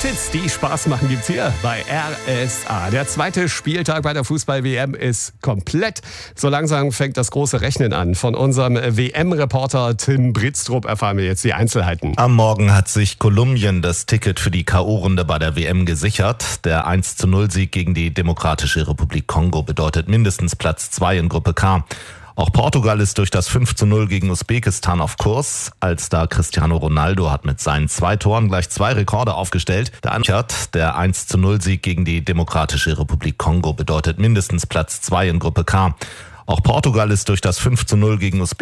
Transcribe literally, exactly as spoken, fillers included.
Kulthits, die Spaß machen, gibt's hier bei R S A. Der zweite Spieltag bei der Fußball-W M ist komplett. So langsam fängt das große Rechnen an. Von unserem W M-Reporter Tim Britztrup erfahren wir jetzt die Einzelheiten. Am Morgen hat sich Kolumbien das Ticket für die K O-Runde bei der W M gesichert. Der eins zu null Sieg gegen die Demokratische Republik Kongo bedeutet mindestens Platz zwei in Gruppe K. Auch Portugal ist durch das fünf zu null gegen Usbekistan auf Kurs. Als-Star Cristiano Ronaldo hat mit seinen zwei Toren gleich zwei Rekorde aufgestellt. Der Anchart, der eins zu null Sieg gegen die Demokratische Republik Kongo bedeutet mindestens Platz zwei in Gruppe K. Auch Portugal ist durch das fünf zu null gegen Usbekistan